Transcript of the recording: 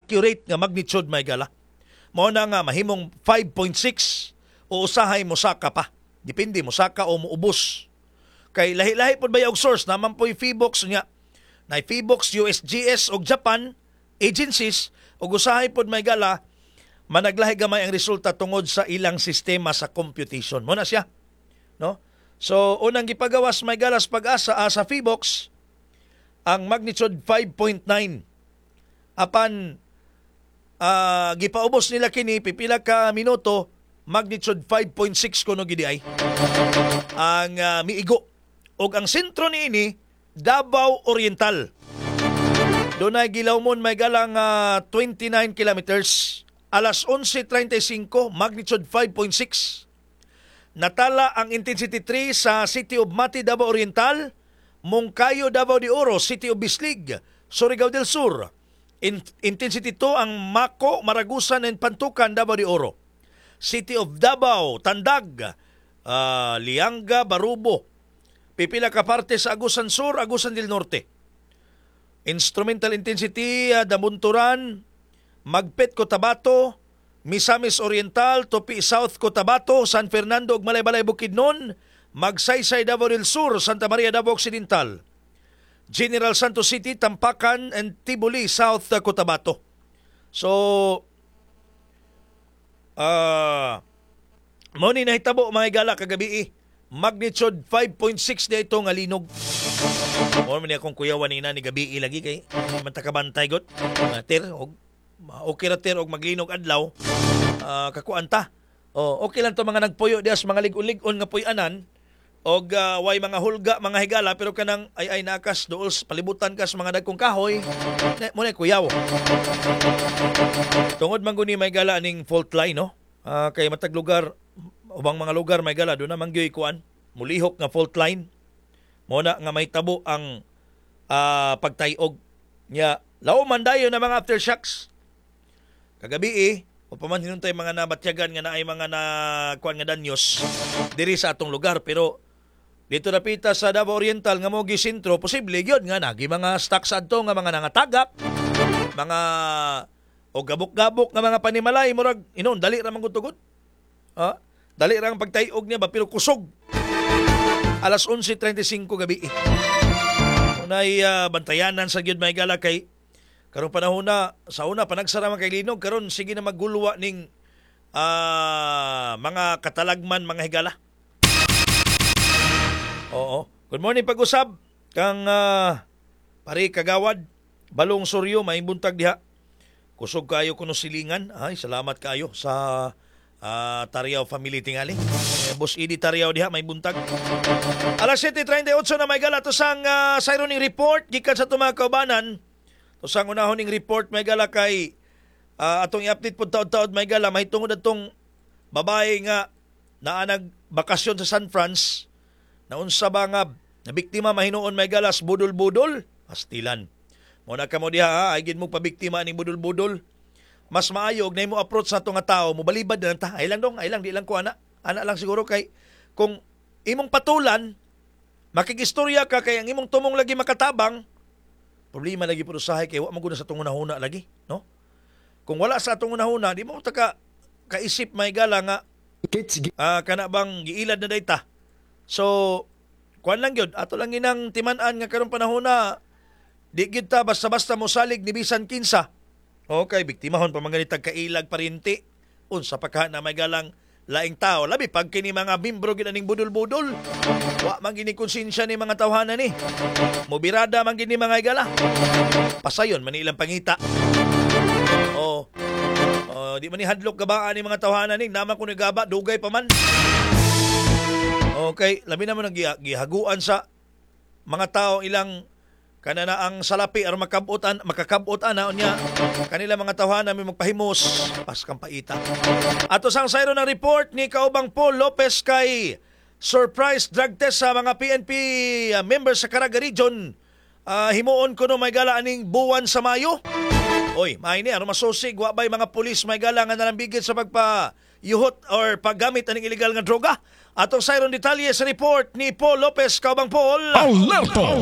accurate nga magnitude may gala. Mao na nga mahimong 5.6 o usahay mosaka pa. Depende mosaka o muubos. Kay lahi-lahi pod ba og source naman po'y Feebox niya. Na Feebox, USGS og Japan agencies og usahay pod may gala managlahi gamay ang resulta tungod sa ilang sistema sa computation. Mo na siya. No? So unang gipagawas may galas pag-asa sa Feebox ang magnitude 5.9. Apan gipaubos nila kini pipila ka minuto magnitude 5.6 kuno gidi ay ang miigo og ang sentro niini Davao Oriental. Doon ay gilawmon may galang 29 kilometers. Alas 11:35 magnitude 5.6. Natala ang intensity 3 sa City of Mati, Davao Oriental, Moncayo, Davao de Oro, City of Bislig, Surigao del Sur. Intensity 2 ang Mako, Maragusan and Pantukan, Davao de Oro. City of Davao, Tandag, Lianga, Barubo. Pipila ka parte sa Agusan Sur, Agusan del Norte. Instrumental intensity, Damunturan, Magpet, Cotabato, Misamis Oriental, Tupi South, Cotabato, San Fernando ug Malay-Balay, Bukidnon, Magsaysay, Davao del Sur, Santa Maria, Davao Occidental, General Santos City, Tampakan, and Tibuli, South, Cotabato. So, mo ni nahitabo mga gala kagabi magnitude 5.6 na ito nga linog. Mo man akong kuyawan ni gabi lagi kay mantakabantay got. Ter og okay ra ter og maglinog adlaw. Kakuanta. Okay lang to mga nagpuyo dias mga lig-ulig-on nga puy-anan og way mga hulga mga higala pero kanang ay nakas dool palibutan kas mga dagkong kahoy mo na kuyaw. Tungod man guni may gala ning fault line no. Kay matag lugar ubang mga lugar may gala do na mangyoy kuan mulihok nga fault line. Mo na nga may tabo ang pagtayog nya law man dayon na mga aftershocks. Kagabi upaman hinuntay mga nabatyagan nga naay mga na kuan nga danyos diri sa atong lugar pero dito napita sa Davao Oriental nga mo gisentro posible gyud nga nagi mga stocks adto nga mga nangatagak mga o gabok-gabok nga mga panimalay murag inon dali ra man gud dali ra ang pagtayog niya ba pero kusog alas 11:35 gabi unay bantayanan sa gyud may gala kay karong panahon na sa una panagsara man kay linog karon sige na maggulwa ning mga katalagman mga higala. Oo. Good morning pag-usab kang pare kagawad Balong Suryo may buntag diha. Kusog kayo kuno silingan. Ay salamat kayo sa Tariao family tingali. Boss Idi Tariao diha may buntag. Alas 7:38 na may gala to sang sironing report gikan sa tumaga kaubanan. To sang unahon ning report may gala kay atong i-update pud taud-taud may gala may tungod atong babae nga naa nagbakasyon sa San Francisco. Naunsa ba nga nabiktima mahinuon may galas budol-budol? Pastilan. Muna ka mo diha ay gid mo pabiktima ning budol-budol. Mas maayog na mo approach sa ato nga tao, mo balibad na ta. Ay lang dong, ay lang di lang ko ana. Ana lang siguro kay kung imong patulan makigistorya ka kay ang imong tumong lagi makatabang, problema lagi pud usahay kay wa man gud sa atong unahuna lagi, no? Kung wala sa atong unahuna, di mo ta kaisip may gala nga kana bang giilad na dayta. So, kuan lang yun. Ato lang inang timan-an nga karong panahon na di gyud ta basta-basta mo salig ni bisan kinsa. Okay, biktimahon pa mga nitag kailag parinti. Unsa pa ka na may galang laing tao. Labi pag kini mga membro gid aning budol-budol. Wa man gini konsensya ni mga tawhanan ni. Mobirada man gini mga igala. Pasayon man ilang pangita. Di man ni hadlok gabaan ni mga tawhanan ni. Naman ko ni gaba dugay pa man. Okay, labi naman ang gihaguan sa mga tao ilang kanana ang salapi ar makakabot-an na niya kanila mga tawhanan may magpahimos pas kang paita. Ato sang sayro ng report ni kaubang Paul Lopez kay surprise drug test sa mga PNP members sa Caraga Region. Himuon ko no may gala aning buwan sa Mayo. Oy, may ni aron masosig wa bay mga pulis may gala nga nalambigit sa yuhot or paggamit ng illegal nga droga. Atong sayron detalye sa report ni Paul Lopez. Kaubang Paul.